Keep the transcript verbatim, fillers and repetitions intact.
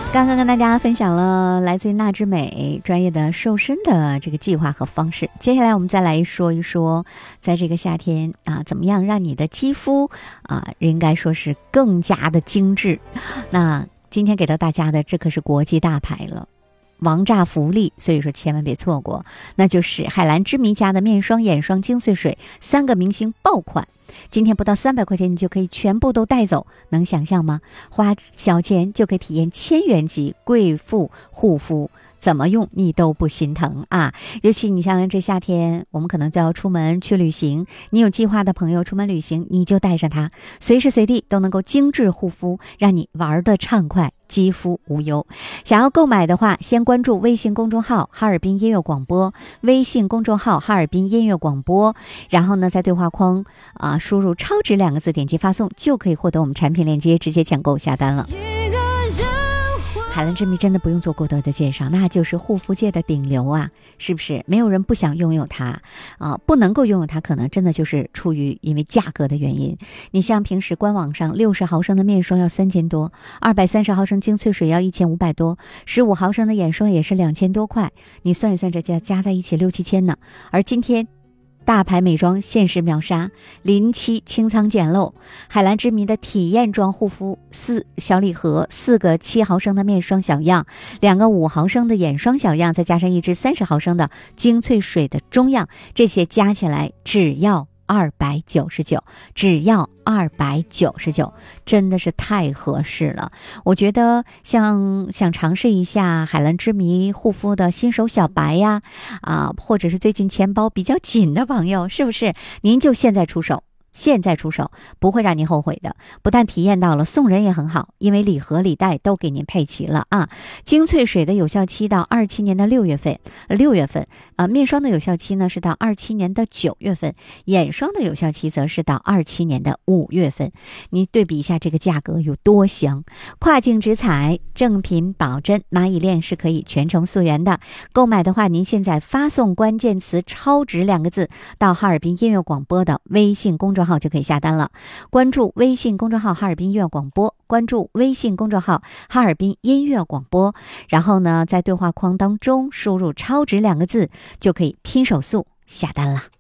刚刚跟大家分享了来自于纳之美专业的瘦身的这个计划和方式，接下来我们再来说一说，在这个夏天啊，怎么样让你的肌肤啊，应该说是更加的精致。那今天给到大家的这可是国际大牌了，王炸福利，所以说千万别错过。那就是海蓝之谜家的面霜、眼霜、精粹水三个明星爆款。今天不到三百块钱，你就可以全部都带走，能想象吗？花小钱就可以体验千元级贵妇护肤，怎么用你都不心疼啊！尤其你像这夏天，我们可能就要出门去旅行，你有计划的朋友出门旅行，你就带上它，随时随地都能够精致护肤，让你玩得畅快，肌肤无忧。想要购买的话，先关注微信公众号哈尔滨音乐广播，微信公众号哈尔滨音乐广播，然后呢在对话框啊输入超值两个字，点击发送就可以获得我们产品链接，直接抢购下单了。海蓝之谜真的不用做过多的介绍，那就是护肤界的顶流啊，是不是？没有人不想拥有它啊，不能够拥有它，可能真的就是出于因为价格的原因。你像平时官网上六十毫升的面霜要三千多，二百三十毫升精粹水要一千五百多，十五毫升的眼霜也是两千多块，你算一算，这加加在一起六七千呢。而今天大牌美妆限时秒杀，临期清仓捡漏，海蓝之谜的体验装护肤四小礼盒，四个七毫升的面霜小样，两个五毫升的眼霜小样，再加上一支三十毫升的精粹水的中样，这些加起来只要二百九十九，只要二百九十九，真的是太合适了。我觉得像想尝试一下海蓝之谜护肤的新手小白呀，啊，或者是最近钱包比较紧的朋友，是不是？您就现在出手。现在出手不会让您后悔的，不但体验到了，送人也很好，因为礼盒礼袋都给您配齐了啊。精粹水的有效期到二七年的六月份，六月份啊、呃，面霜的有效期呢是到二七年的九月份，眼霜的有效期则是到二七年的五月份。你对比一下这个价格有多香，跨境直采，正品保真，蚂蚁链是可以全程溯源的。购买的话，您现在发送关键词超值两个字到哈尔滨音乐广播的微信公众号就可以下单了。关注微信公众号哈尔滨音乐广播，关注微信公众号哈尔滨音乐广播，然后呢在对话框当中输入超值两个字，就可以拼手速下单了。